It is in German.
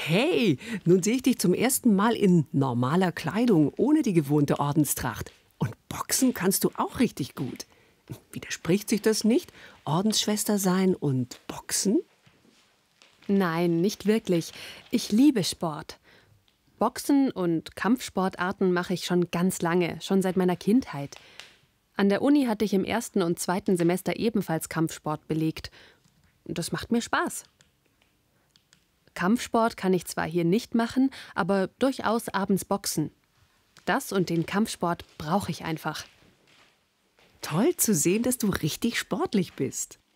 Hey, nun sehe ich dich zum ersten Mal in normaler Kleidung, ohne die gewohnte Ordenstracht. Und boxen kannst du auch richtig gut. Widerspricht sich das nicht? Ordensschwester sein und boxen? Nein, nicht wirklich. Ich liebe Sport. Boxen und Kampfsportarten mache ich schon ganz lange, schon seit meiner Kindheit. An der Uni hatte ich im ersten und zweiten Semester ebenfalls Kampfsport belegt. Das macht mir Spaß. Kampfsport kann ich zwar hier nicht machen, aber durchaus abends boxen. Das und den Kampfsport brauche ich einfach. Toll zu sehen, dass du richtig sportlich bist.